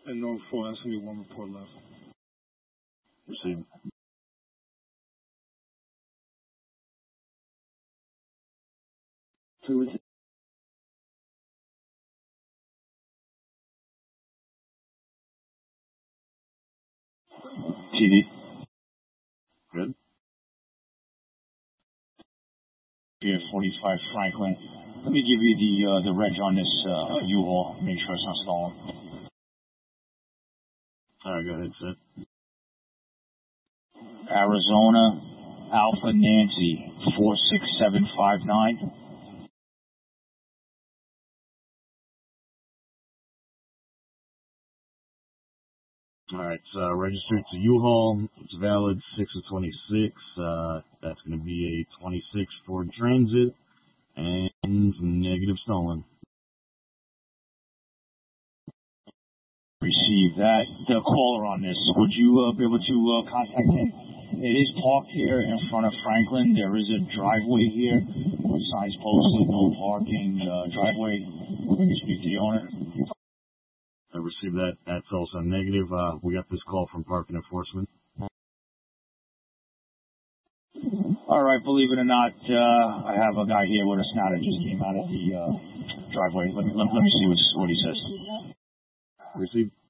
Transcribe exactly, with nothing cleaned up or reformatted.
And no four, that's going to be one report left. Received. Who is it? T V. Good. Pier forty-five Franklin. Let me give you the uh, the reg on this uh, U-Haul. Make sure it's not stolen. All right, go ahead, sir. Arizona Alpha Nancy four six seven five nine. All right, so registered to U-Haul. It's valid six of twenty-six. Uh, that's going to be a twenty-six Ford Transit and negative stolen. Receive that. The caller on this, would you uh, be able to uh, contact him? It is parked here in front of Franklin. There is a driveway here with signs posted, no parking, uh, driveway. Let me speak to the owner. I received that. That's also negative. Uh, we got this call from parking enforcement. All right, believe it or not, uh, I have a guy here with a snout that just came out of the uh, driveway. Let me, let, let me see what's, what he says. Received.